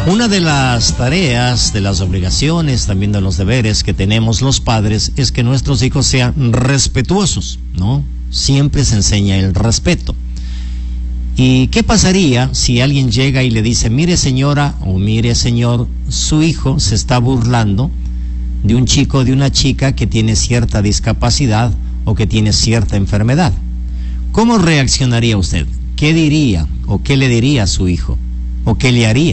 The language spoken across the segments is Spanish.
Una de las tareas, de las obligaciones, también de los deberes que tenemos los padres es que nuestros hijos sean respetuosos, ¿no? Siempre se enseña el respeto. ¿Y qué pasaría si alguien llega y le dice, mire señora o mire señor, su hijo se está burlando de un chico o de una chica que tiene cierta discapacidad o que tiene cierta enfermedad? ¿Cómo reaccionaría usted? ¿Qué diría o qué le diría a su hijo? ¿O qué le haría?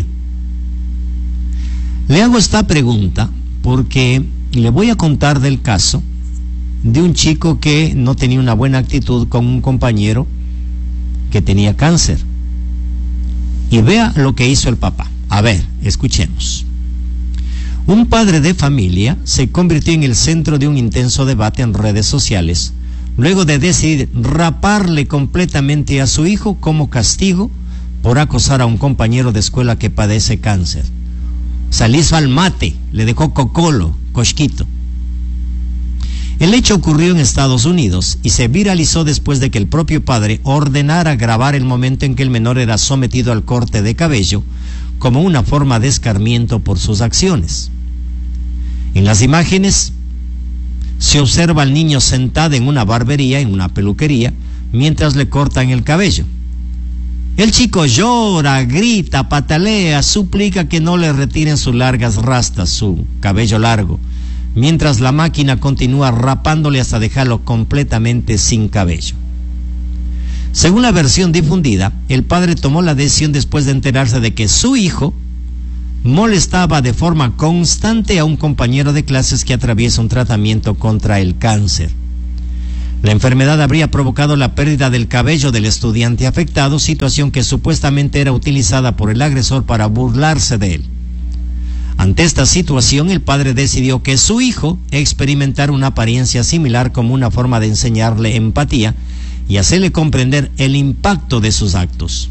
Le hago esta pregunta porque le voy a contar del caso de un chico que no tenía una buena actitud con un compañero que tenía cáncer. Y vea lo que hizo el papá. A ver, escuchemos. Un padre de familia se convirtió en el centro de un intenso debate en redes sociales, luego de decidir raparle completamente a su hijo como castigo por acosar a un compañero de escuela que padece cáncer. O sea, le hizo al mate, le dejó cocolo, cosquito. El hecho ocurrió en Estados Unidos y se viralizó después de que el propio padre ordenara grabar el momento en que el menor era sometido al corte de cabello como una forma de escarmiento por sus acciones. En las imágenes se observa al niño sentado en una barbería, en una peluquería, mientras le cortan el cabello. El chico llora, grita, patalea, suplica que no le retiren sus largas rastas, su cabello largo, mientras la máquina continúa rapándole hasta dejarlo completamente sin cabello. Según la versión difundida, el padre tomó la decisión después de enterarse de que su hijo molestaba de forma constante a un compañero de clases que atraviesa un tratamiento contra el cáncer. La enfermedad habría provocado la pérdida del cabello del estudiante afectado, situación que supuestamente era utilizada por el agresor para burlarse de él. Ante esta situación, el padre decidió que su hijo experimentara una apariencia similar como una forma de enseñarle empatía y hacerle comprender el impacto de sus actos.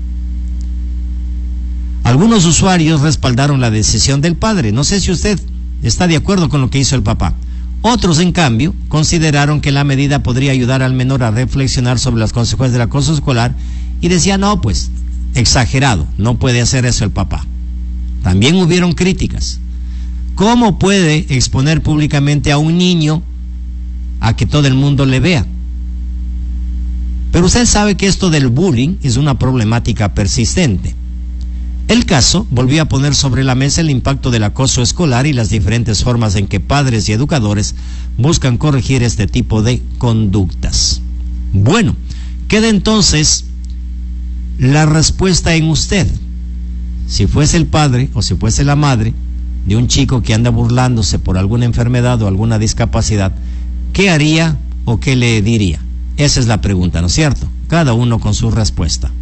Algunos usuarios respaldaron la decisión del padre. No sé si usted está de acuerdo con lo que hizo el papá. Otros, en cambio, consideraron que la medida podría ayudar al menor a reflexionar sobre las consecuencias del acoso escolar y decían, no, pues, exagerado, no puede hacer eso el papá. También hubieron críticas. ¿Cómo puede exponer públicamente a un niño a que todo el mundo le vea? Pero usted sabe que esto del bullying es una problemática persistente. El caso volvió a poner sobre la mesa el impacto del acoso escolar y las diferentes formas en que padres y educadores buscan corregir este tipo de conductas. Bueno, queda entonces la respuesta en usted. Si fuese el padre o si fuese la madre de un chico que anda burlándose por alguna enfermedad o alguna discapacidad, ¿qué haría o qué le diría? Esa es la pregunta, ¿no es cierto? Cada uno con su respuesta.